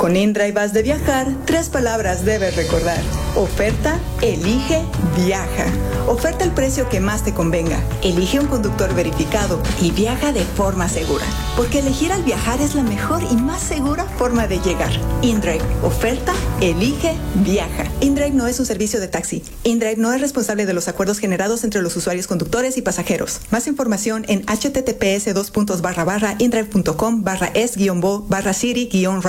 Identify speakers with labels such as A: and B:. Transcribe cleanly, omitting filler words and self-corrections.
A: Con InDrive vas de viajar, 3 palabras debes recordar. Oferta, elige, viaja. Oferta el precio que más te convenga. Elige un conductor verificado y viaja de forma segura. Porque elegir al viajar es la mejor y más segura forma de llegar. InDrive. Oferta, elige, viaja. InDrive no es un servicio de taxi. InDrive no es responsable de los acuerdos generados entre los usuarios conductores y pasajeros. Más información en https://indrive.com/es-bo/city-ride.